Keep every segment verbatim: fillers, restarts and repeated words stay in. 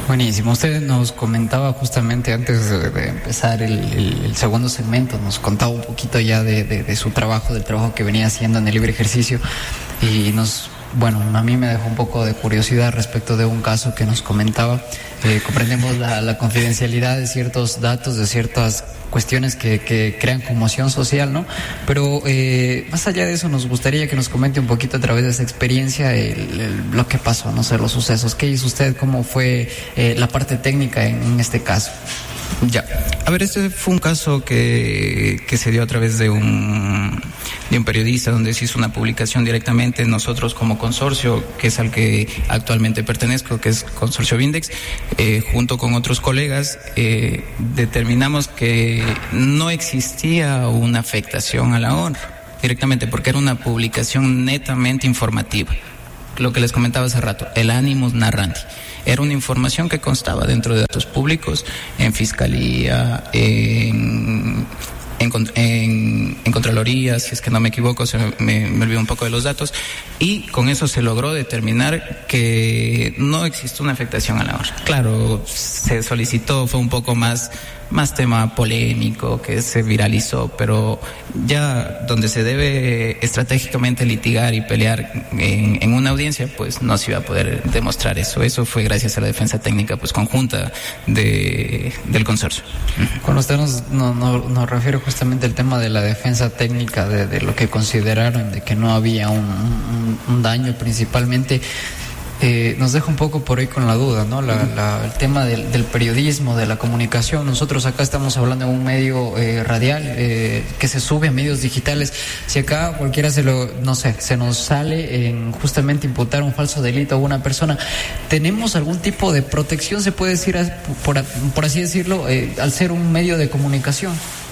Buenísimo. Usted nos comentaba justamente antes de, de empezar el, el, el segundo segmento, nos contaba un poquito ya de, de, de su trabajo, del trabajo que venía haciendo en el libre ejercicio, y nos, bueno, a mí me dejó un poco de curiosidad respecto de un caso que nos comentaba. Eh, comprendemos la, la confidencialidad de ciertos datos, de ciertas cuestiones que, que crean conmoción social, ¿no? Pero eh, más allá de eso, nos gustaría que nos comente un poquito a través de esa experiencia el, el, lo que pasó, no sé, los sucesos. ¿Qué hizo usted? ¿Cómo fue eh, la parte técnica en, en este caso? Ya, a ver, este fue un caso que, que se dio a través de un, de un periodista, donde se hizo una publicación directamente. Nosotros como consorcio, que es al que actualmente pertenezco, que es Consorcio Vindex, eh, junto con otros colegas, eh, determinamos que no existía una afectación a la honra directamente, porque era una publicación netamente informativa. Lo que les comentaba hace rato, el animus narrandi. Era una información que constaba dentro de datos públicos, en Fiscalía, en, en, en, en Contraloría, si es que no me equivoco, se me, me olvidó un poco de los datos, y con eso se logró determinar que no existe una afectación a la honra. Claro, se solicitó, fue un poco más... más tema polémico que se viralizó, pero ya donde se debe estratégicamente litigar y pelear en, en una audiencia, pues no se iba a poder demostrar eso. Eso fue gracias a la defensa técnica pues conjunta de, del consorcio. Cuando usted nos, no, no, nos refiere justamente al tema de la defensa técnica, de, de lo que consideraron de que no había un, un, un daño principalmente, Eh, nos deja un poco por ahí con la duda, ¿no? La, la, el tema del, del periodismo, de la comunicación. Nosotros acá estamos hablando de un medio eh, radial eh, que se sube a medios digitales. Si acá cualquiera se lo, no sé, se nos sale en justamente imputar un falso delito a una persona, ¿tenemos algún tipo de protección, se puede decir, por, por así decirlo, eh, al ser un medio de comunicación?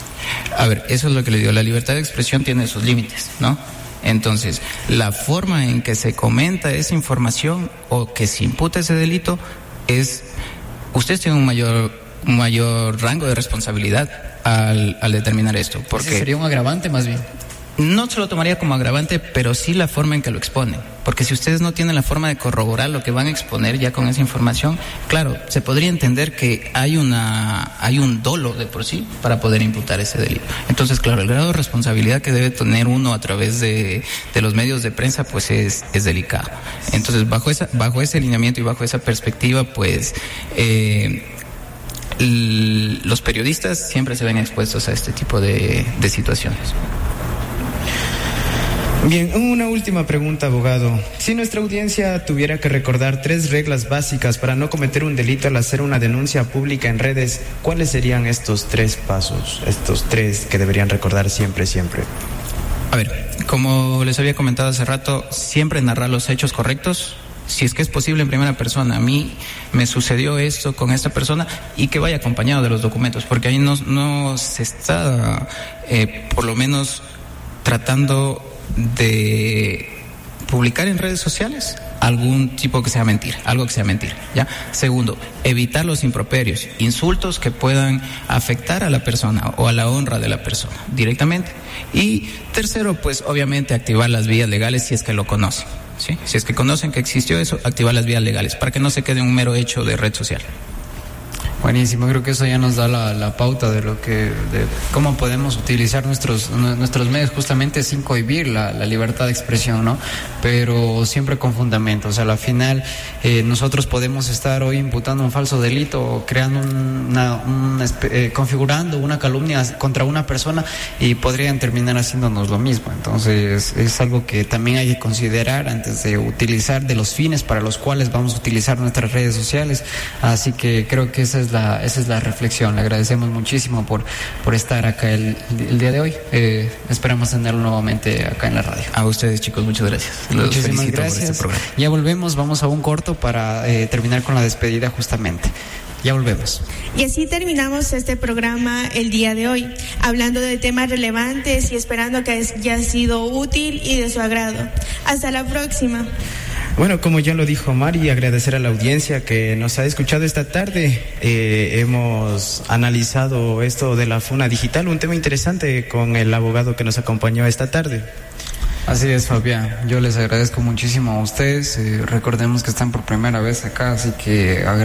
A ver, eso es lo que le digo. La libertad de expresión tiene sus límites, ¿no? Entonces, la forma en que se comenta esa información o que se imputa ese delito es, usted tiene un mayor, un mayor rango de responsabilidad al, al determinar esto. Porque ¿ese sería un agravante más bien? No se lo tomaría como agravante, pero sí la forma en que lo exponen. Porque si ustedes no tienen la forma de corroborar lo que van a exponer ya con esa información, claro, se podría entender que hay una hay un dolo de por sí para poder imputar ese delito. Entonces, claro, el grado de responsabilidad que debe tener uno a través de, de los medios de prensa, pues es, es delicado. Entonces, bajo esa bajo ese lineamiento y bajo esa perspectiva, pues eh, l- los periodistas siempre se ven expuestos a este tipo de, de situaciones. Bien, una última pregunta, abogado. Si nuestra audiencia tuviera que recordar tres reglas básicas para no cometer un delito al hacer una denuncia pública en redes, ¿cuáles serían estos tres pasos, estos tres que deberían recordar siempre, siempre? A ver, como les había comentado hace rato, siempre narrar los hechos correctos, si es que es posible en primera persona. A mí me sucedió esto con esta persona, y que vaya acompañado de los documentos, porque ahí no, no se está, eh, por lo menos, tratando de publicar en redes sociales algún tipo que sea mentira, algo que sea mentira, ¿ya? Segundo, evitar los improperios, insultos que puedan afectar a la persona o a la honra de la persona directamente. Y tercero, pues obviamente activar las vías legales si es que lo conocen, ¿sí? Si es que conocen que existió eso, activar las vías legales para que no se quede un mero hecho de red social. Buenísimo, creo que eso ya nos da la, la pauta de lo que, de cómo podemos utilizar nuestros nuestros medios justamente sin cohibir la, la libertad de expresión, ¿no? Pero siempre con fundamentos. O sea, al final eh, nosotros podemos estar hoy imputando un falso delito o creando una, una eh, configurando una calumnia contra una persona, y podrían terminar haciéndonos lo mismo. Entonces es algo que también hay que considerar antes de utilizar de los fines para los cuales vamos a utilizar nuestras redes sociales. Así que creo que esa es la La, esa es la reflexión. Le agradecemos muchísimo por, por estar acá el, el día de hoy. Eh, esperamos tenerlo nuevamente acá en la radio. A ustedes, chicos, muchas gracias. Los Muchísimas felicito gracias. por este programa. Ya volvemos, vamos a un corto para eh, terminar con la despedida justamente. Ya volvemos. Y así terminamos este programa el día de hoy, hablando de temas relevantes y esperando que haya sido útil y de su agrado. Hasta la próxima. Bueno, como ya lo dijo Mari, agradecer a la audiencia que nos ha escuchado esta tarde. Eh, hemos analizado esto de la Funa Digital, un tema interesante con el abogado que nos acompañó esta tarde. Así es, Fabián. Yo les agradezco muchísimo a ustedes. Eh, recordemos que están por primera vez acá, así que agradezco.